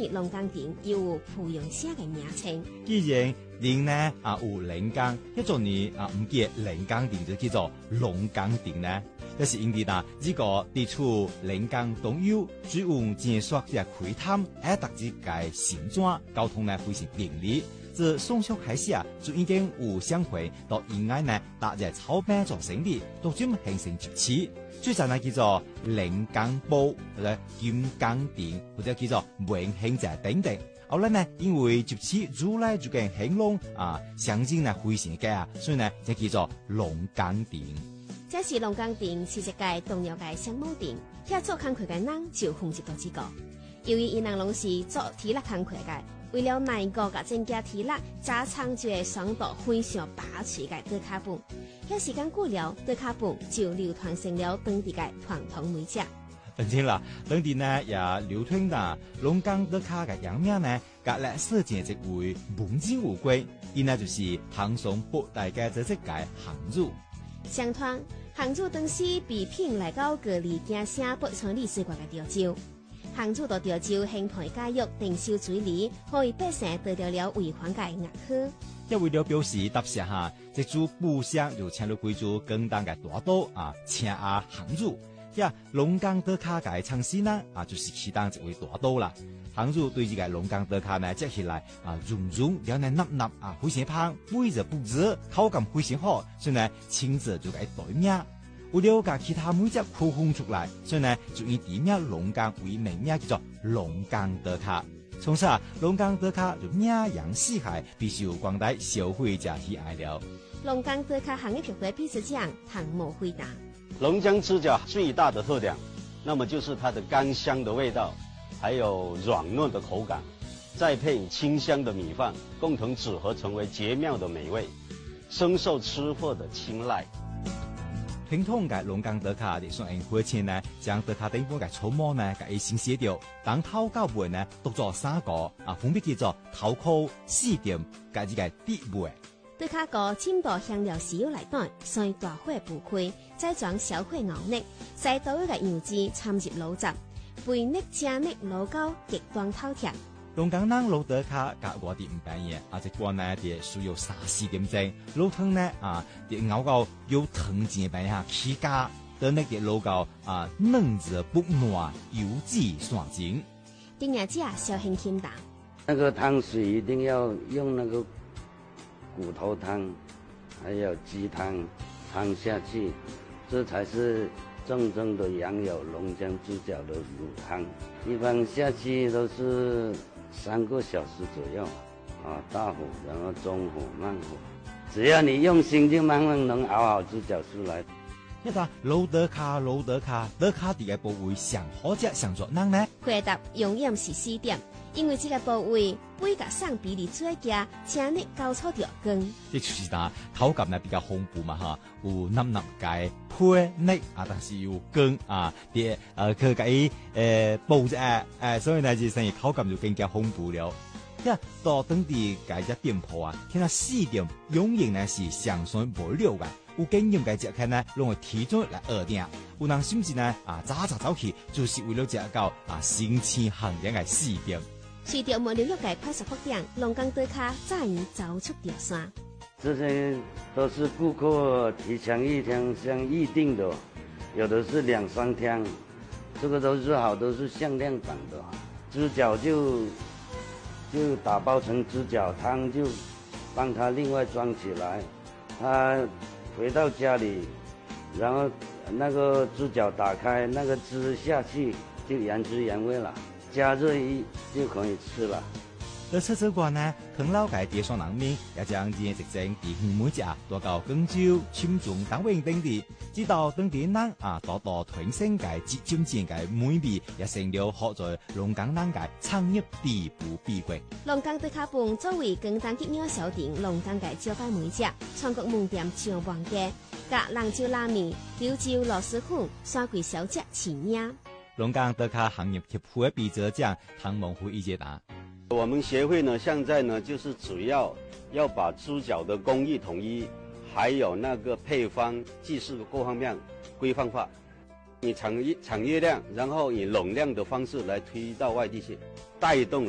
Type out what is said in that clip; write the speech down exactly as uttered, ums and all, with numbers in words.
龍崗亭又有培養社嘅名稱。 既然林呢啊有龍崗，一做呢啊唔記龍崗亭就叫做龍崗亭呢，這是因為呐呢個地處龍崗東游，水運正率嘅開探，喺特指嘅行轉交通呢非常便利。自宋朝開始啊，就已經有商會到沿岸呢搭隻草坪做生意，逐漸形成集市。最早呢叫做龍崗埔或者金崗店，或者叫做文興者等等。後來呢，因為集市越來越嘅興隆啊，象徵呢非常嘅啊，所以呢就叫做龍崗店。 這是龍崗店是一個重要嘅商務店，遐做工課嘅人就分析到幾個。由於伊人攏是做體力工課嘅，為了耐過甲增加體力，加長一個爽度非常霸氣嘅德卡布。遐時間久了，德卡布就流傳成了當地嘅傳統美食。 當然啦，當地呢也流傳啦龍崗德卡嘅樣名呢，甲歷史前一位文字有關，伊呢就是唐宋八代嘅這隻嘅杭州。 相傳杭州當時被聘來到各地驚聲北川歷史館嘅潮州。杭州到潮州興培教育，定修水利，可以百姓得到了為皇嘅額許。 一為了表示答謝下，這組部相就請了幾組更當嘅大刀啊，請阿杭州。呀，龍崗德卡嘅창始呢啊，就是其當一位大刀啦。杭州對這個龍崗德卡呢，接起來啊，融融了呢粒粒啊，非常香，味着不止，口感非常好，所以呢，親自就該對名。為了把其他每隻區分出來，所以呢就以地名龍崗為名名叫做龍崗德卡。從此啊，龍崗德卡就名揚四海，備受廣大消費者喜愛了。 龍崗德卡行業協會秘書長唐某回答： 龍江豬腳最大的特點，那麼就是它的甘香的味道，還有軟糯的口感，再配清香的米飯，共同組合成為絕妙的美味，深受吃貨的青睞。 傳統嘅龍崗德卡，就算用火鉗呢，將德卡頂部嘅草模呢，給先寫掉，當頭到尾呢，讀作三個啊，分別叫做頭殼、四點，加呢個底尾。 德卡個浸到香料豉油來燉，再大火煲開，再裝小火熬捏，再倒入個油脂摻入滷汁，肥捏正捏滷到極端透甜。 龍崗人滷德卡甲外地唔平嘢，啊，這關呢啲需要三四點鐘，滷湯呢啊，啲熬到有湯錢平下起家，等呢啲滷到啊嫩子不軟，油脂散淨。 丁爺姐小興輕淡， 那個湯水一定要用那個骨頭湯，還有雞湯湯下去，這才是正宗的羊有龍江豬腳的滷湯。一般下去都是三個小時左右，啊，大火，然後中火、慢火，只要你用心，就慢慢能熬好豬腳出來。 一打滷德卡，滷德卡，德卡啲嘅部位上好食，上作人呢？ 回答永遠是四點，因為這個部位背甲上比例最佳，請你高粗條根。 即就是打口感呢比較豐富嘛哈，有粒粒嘅配捏啊，但是有根啊，啲誒佢嘅誒布隻誒，所以呢就成日口感就更加豐富了。一到當地嘅隻店鋪啊，睇下四點永遠呢是上算無料嘅。有經驗嘅食客呢，攏會提早來二點。有人甚至呢啊早早走去，就是為了食到啊新鮮行人嘅四點。 隨着無流入嘅快速發展，龍崗德卡早已走出條線。 這些都是顧客提前一天先預定的，有的是兩三天。這個都是好，都是限量版的。豬腳就就打包成豬腳湯，就幫他另外裝起來。他回到家裏，然後那個豬腳打開，那個汁下去就原汁原味了，加熱一就可以吃了。 在車車關呢，唐老界地上人民也將今日直正地方每隻多到廣州、深圳等位等地，直到當地人啊多多傳承嘅節節前嘅美味，也成了學在龍崗人嘅產業必不必歸。 龍崗德卡飯作為簡單潔妙小店，龍崗嘅招牌美食，全國門店上萬家，甲蘭州拉麵、柳州螺螄粉、山桂小吃齊名。 龍崗德卡行業協會秘書長唐孟輝一解答。 我們協會呢，現在呢，就是主要要把豬腳的工藝統一，還有那個配方、技術各方面規範化，以產業產業量，然後以容量的方式來推到外地去，帶動